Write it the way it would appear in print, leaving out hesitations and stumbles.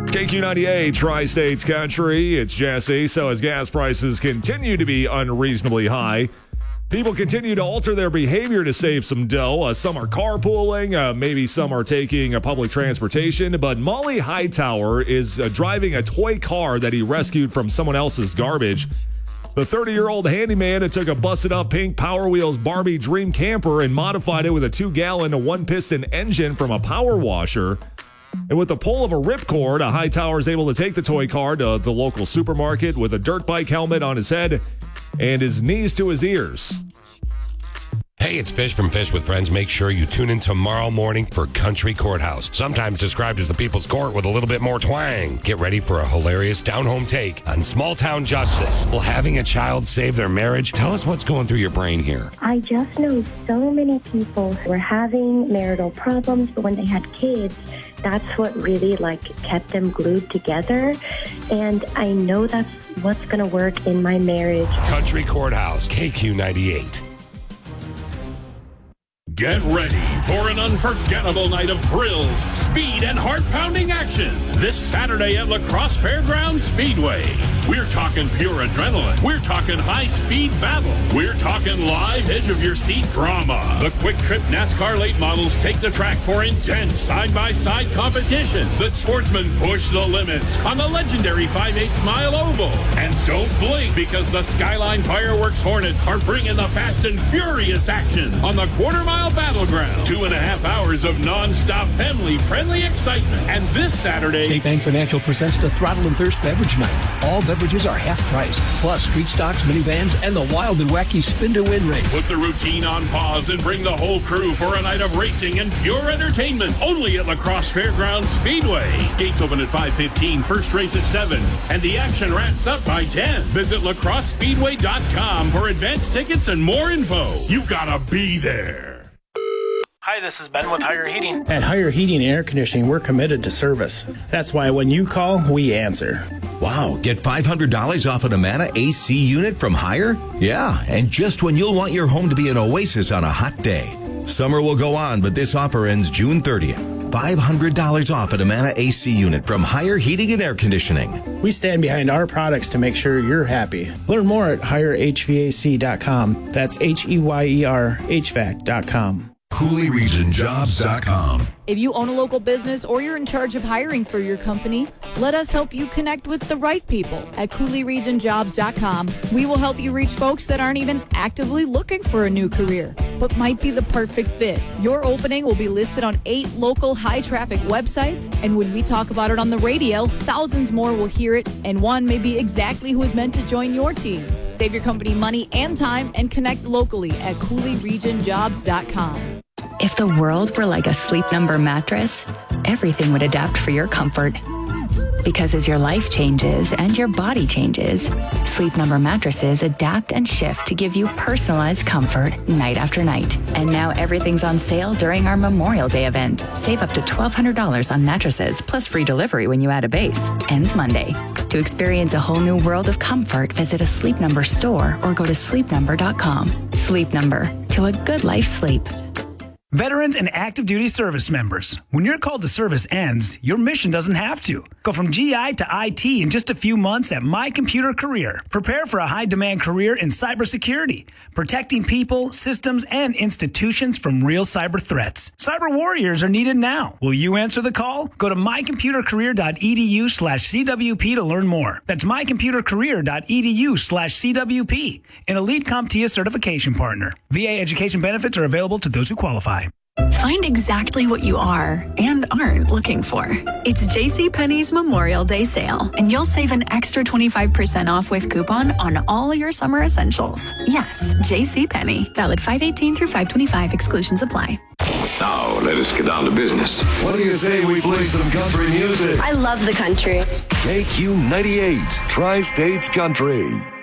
KQ98, Tri-States Country. It's Jesse. So as gas prices continue to be unreasonably high, people continue to alter their behavior to save some dough. Some are carpooling. Maybe some are taking public transportation. But Molly Hightower is driving a toy car that he rescued from someone else's garbage. The 30-year-old handyman took a busted-up pink Power Wheels Barbie Dream Camper and modified it with a 2-gallon, 1-piston engine from a power washer. And with the pull of a ripcord, Hightower is able to take the toy car to the local supermarket with a dirt bike helmet on his head and his knees to his ears. Hey, it's Fish from Fish with Friends. Make sure you tune in tomorrow morning for Country Courthouse, sometimes described as the People's Court with a little bit more twang. Get ready for a hilarious down-home take on small-town justice. Will having a child save their marriage? Tell us what's going through your brain here. I just know so many people who were having marital problems, but when they had kids, that's what really kept them glued together. And I know that's what's going to work in my marriage. Country Courthouse, KQ98. Get ready for an unforgettable night of thrills, speed, and heart-pounding action this Saturday at La Crosse Fairgrounds Speedway. We're talking pure adrenaline. We're talking high-speed battle. We're talking live edge-of-your-seat drama. The Quick Trip NASCAR late models take the track for intense side-by-side competition. The sportsmen push the limits on the legendary 5/8 mile oval. And don't blink, because the Skyline Fireworks Hornets are bringing the fast and furious action on the quarter-mile battleground. 2.5 hours of non-stop family-friendly excitement. And this Saturday, State Bank Financial presents the Throttle and Thirst Beverage Night. All beverages are half price, plus street stocks, minivans, and the wild and wacky spin-to-win race. put the routine on pause and bring the whole crew for a night of racing and pure entertainment. Only at La Crosse Fairgrounds Speedway. Gates open at 5:15, first race at 7, and the action wraps up by 10. Visit lacrossespeedway.com for advance tickets and more info. You gotta be there. Hi, this is Ben with Higher Heating. At Higher Heating and Air Conditioning, we're committed to service. That's why when you call, we answer. Wow, get $500 off an Amana AC unit from Higher? Yeah, and just when you'll want your home to be an oasis on a hot day. Summer will go on, but this offer ends June 30th. $500 off an Amana AC unit from Higher Heating and Air Conditioning. We stand behind our products to make sure you're happy. Learn more at HireHVAC.com. That's HEYER HVAC.com. CooleyRegionJobs.com. If you own a local business or you're in charge of hiring for your company, let us help you connect with the right people at CooleyRegionJobs.com. We will help you reach folks that aren't even actively looking for a new career, but might be the perfect fit. Your opening will be listed on 8 local high-traffic websites, and when we talk about it on the radio, thousands more will hear it, and one may be exactly who is meant to join your team. Save your company money and time and connect locally at CooleyRegionJobs.com. If the world were like a Sleep Number mattress, everything would adapt for your comfort. Because as your life changes and your body changes, Sleep Number mattresses adapt and shift to give you personalized comfort night after night. And now everything's on sale during our Memorial Day event. Save up to $1,200 on mattresses, plus free delivery when you add a base. Ends Monday. To experience a whole new world of comfort, visit a Sleep Number store or go to sleepnumber.com. Sleep Number. To a good life sleep. Veterans and active duty service members, when your call to service ends, your mission doesn't have to. Go from GI to IT in just a few months at My Computer Career. Prepare for a high-demand career in cybersecurity, protecting people, systems, and institutions from real cyber threats. Cyber warriors are needed now. Will you answer the call? Go to mycomputercareer.edu/CWP to learn more. That's mycomputercareer.edu/CWP, an elite CompTIA certification partner. VA education benefits are available to those who qualify. Find exactly what you are and aren't looking for. It's JCPenney's Memorial Day sale, and you'll save an extra 25% off with coupon on all your summer essentials. Yes, JCPenney. Valid 5/18 through 5/25. Exclusions apply. Now, let us get down to business. What do you say we play some country music? I love the country. KQ98, Tri-States Country.